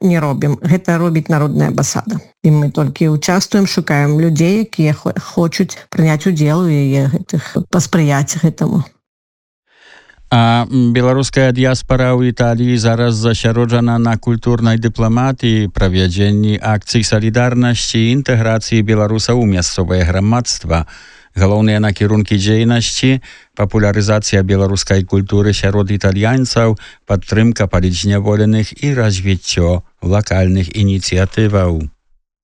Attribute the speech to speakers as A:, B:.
A: не робім. Гэта робіць народная амбасада. І мы толькі участвуем, шукаем людзей, якія хочуць прыняць удзел у яе гэтых, паспрыяць гэтаму.
B: А беларуская дыяспара ў Італіі зараз засяроджана на культурнай дыпламатыі, правядзенні акцый салідарнасці і інтэграцыі беларусаў у мясцовае грамадства. Галоўныя накірункі дзейнасці – папулярызацыя беларускай культуры сярод італьянцаў, падтрымка палітзняволеных і развіццё лакальных ініцыятываў.